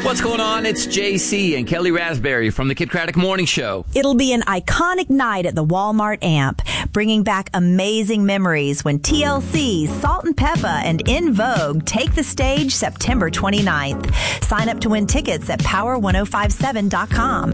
What's going on? It's JC and Kelly Raspberry from the Kid Craddock Morning Show. It'll be an iconic night at the Walmart Amp, bringing back amazing memories when TLC, Salt and Peppa, and In Vogue take the stage September 29th. Sign up to win tickets at power1057.com.